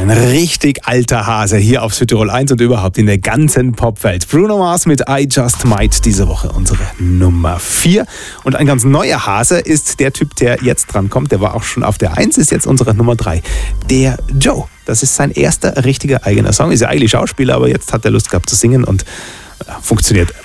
Ein richtig alter Hase hier auf Südtirol 1 und überhaupt in der ganzen Popwelt. Bruno Mars mit I Just Might diese Woche unsere Nummer 4. Und ein ganz neuer Hase ist der Typ, der jetzt drankommt. Der war auch schon auf der 1, ist jetzt unsere Nummer 3. Der Joe. Das ist sein erster richtiger eigener Song. Ist ja eigentlich Schauspieler, aber jetzt hat er Lust gehabt zu singen und funktioniert